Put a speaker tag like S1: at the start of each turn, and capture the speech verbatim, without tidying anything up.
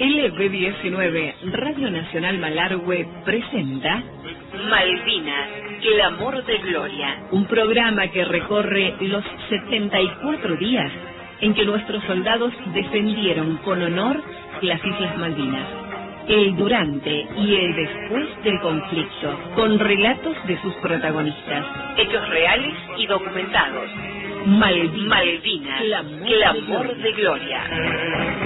S1: L B diecinueve, Radio Nacional Malargüe, presenta
S2: Malvinas, Clamor de Gloria.
S1: Un programa que recorre los setenta y cuatro días en que nuestros soldados defendieron con honor las Islas Malvinas. El durante y el después del conflicto, con relatos de sus protagonistas.
S2: Hechos reales y documentados.
S1: Malvinas,
S2: Malvinas,
S1: Clamor,
S2: Clamor de Gloria.